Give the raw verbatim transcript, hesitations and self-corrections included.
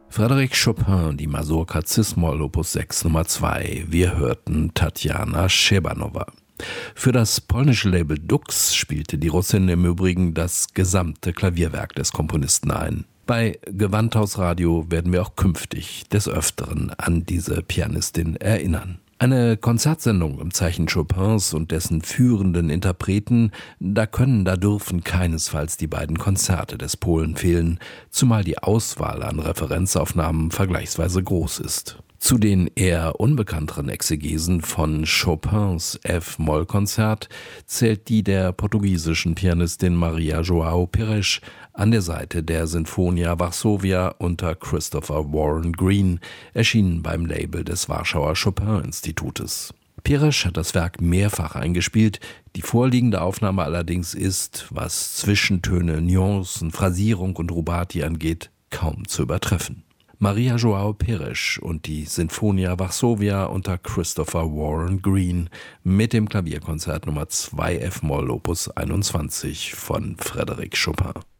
Frédéric Chopin, die Mazurka Cis-Moll Opus sechs Nummer zwei. Wir hörten Tatjana Szczebanowa. Für das polnische Label Dux spielte die Russin im Übrigen das gesamte Klavierwerk des Komponisten ein. Bei Gewandhaus Radio werden wir auch künftig des Öfteren an diese Pianistin erinnern. Eine Konzertsendung im Zeichen Chopins und dessen führenden Interpreten, da können, da dürfen keinesfalls die beiden Konzerte des Polen fehlen, zumal die Auswahl an Referenzaufnahmen vergleichsweise groß ist. Zu den eher unbekannteren Exegesen von Chopins F-Moll-Konzert zählt die der portugiesischen Pianistin Maria João Pires an der Seite der Sinfonia Varsovia unter Christopher Warren Green, erschienen beim Label des Warschauer Chopin-Institutes. Pires hat das Werk mehrfach eingespielt, die vorliegende Aufnahme allerdings ist, was Zwischentöne, Nuancen, Phrasierung und Rubati angeht, kaum zu übertreffen. Maria João Pires und die Sinfonia Varsovia unter Christopher Warren Green mit dem Klavierkonzert Nummer zwei F-Moll Opus einundzwanzig von Frédéric Chopin.